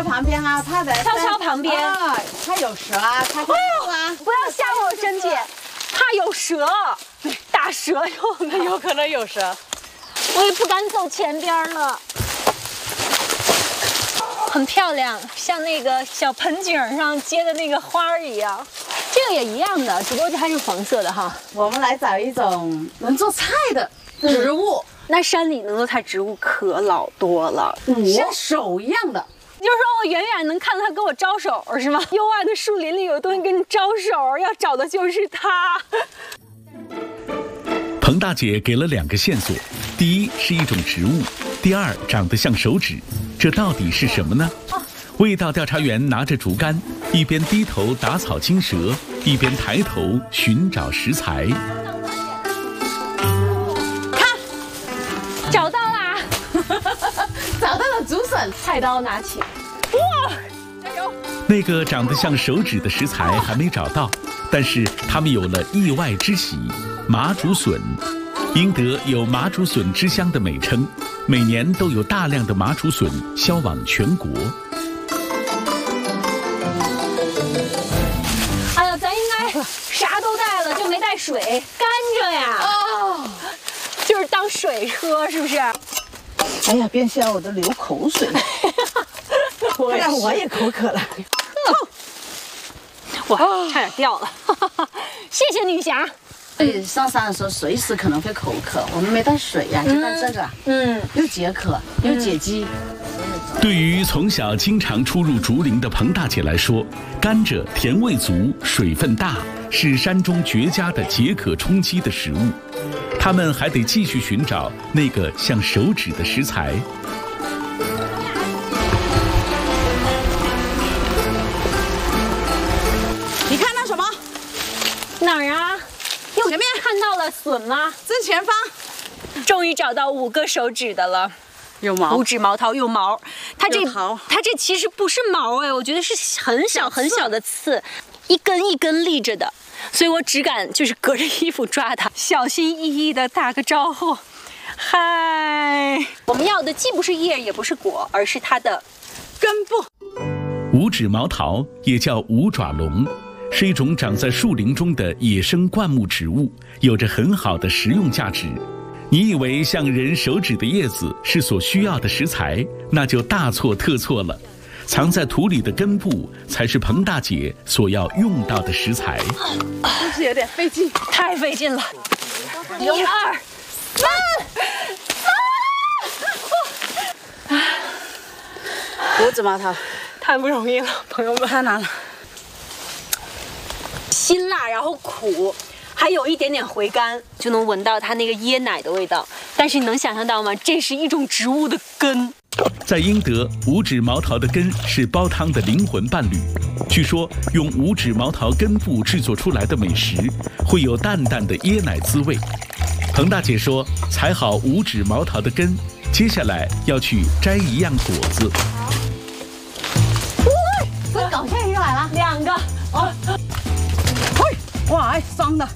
桥旁边啊，它的跳桥旁边， 它有蛇啊，它会啊！ 不要吓我，珍姐，怕有蛇，打蛇有可能有蛇， 我也不敢走前边了。很漂亮，像那个小盆景上结的那个花儿一样。这个也一样的，只不过它是黄色的哈。 我们来找一种能做菜的植物。 那山里能做菜植物可老多了， 像手一样的。 就是说我远远能看到他跟我招手，是吗？幽暗的树林里有东西跟你招手，要找的就是他。 彭大姐给了2个线索：第一是一种植物，第二长得像手指，这到底是什么呢？味道调查员拿着竹竿，一边低头打草惊蛇，一边抬头寻找食材。 看，找到啦！ 找到了竹笋， 菜刀拿起。哇，加油！ 那个长得像手指的食材还没找到，但是他们有了意外之喜——麻竹笋。英德有麻竹笋之乡的美称，每年都有大量的麻竹笋销往全国。 哎呀，咱应该啥都带了，就没带水，甘蔗呀。哦，就是当水喝，是不是？ 哎呀，别笑，我都流口水了。不然我也口渴了。 哇，差点掉了。谢谢女侠。 上山的时候随时可能会口渴，我们没带水呀，就带这个，又解渴又解饥。 对于从小经常出入竹林的彭大姐来说，甘蔗甜味足，水分大，是山中绝佳的解渴充饥的食物。他们还得继续寻找那个像手指的食材。 你看那什么？ 哪儿啊？前面看到了笋吗？ 正前方。 终于找到5个手指的了。 有毛 5指毛桃有毛，它这其实不是毛哎，我觉得是很小很小的刺，一根一根立着的，所以我只敢就是隔着衣服抓它，小心翼翼的打个招呼。嗨，我们要的既不是叶也不是果，而是它的根部。 5指毛桃也叫5爪龙，是一种长在树林中的野生灌木植物，有着很好的食用价值。你以为像人手指的叶子是所需要的食材，那就大错特错了。藏在土里的根部才是彭大姐所要用到的食材。 是不是有点费劲？ 太费劲了。1、2、 3，5指毛桃， 太不容易了，朋友们， 太难了。 辛辣，然后苦。还有一点点回甘，就能闻到它那个椰奶的味道。但是你能想象到吗？这是一种植物的根。 在英德，5指毛桃的根是煲汤的灵魂伴侣。据说用5指毛桃根部制作出来的美食，会有淡淡的椰奶滋味。彭大姐说，采好5指毛桃的根，接下来要去摘一样果子。 这搞下鱼来了 ，2个哦。 哇，哎，酸的。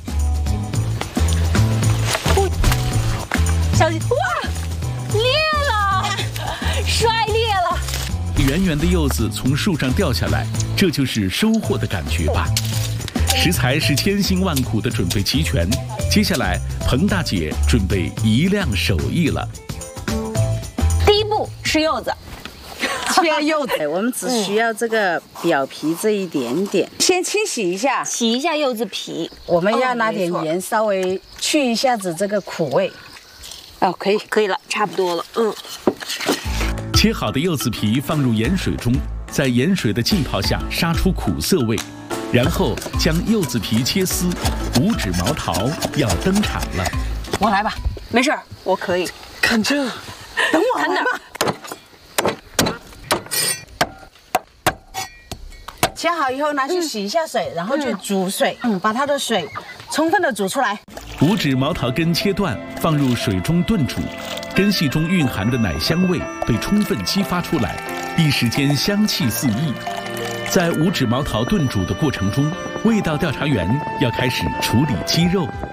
小心！哇，裂了，摔裂了。 圆圆的柚子从树上掉下来，这就是收获的感觉吧。食材是千辛万苦的准备齐全，接下来彭大姐准备一亮手艺了。 第一步，吃柚子。 切柚子，我们只需要这个表皮这一点点，先清洗一下， 洗一下柚子皮。 我们要拿点盐，稍微去一下子这个苦味。哦，可以了，差不多了。 切好的柚子皮放入盐水中，在盐水的浸泡下杀出苦涩味，然后将柚子皮切丝。5指毛桃要登场了。 我来吧， 没事，我可以。 看这，等我来吧。切好以后拿去洗一下水，然后去煮水，把它的水充分的煮出来。 5指毛桃根切断，放入水中炖煮，根系中蕴含的奶香味被充分激发出来，一时间香气四溢。在5指毛桃炖煮的过程中，味道调查员要开始处理鸡肉。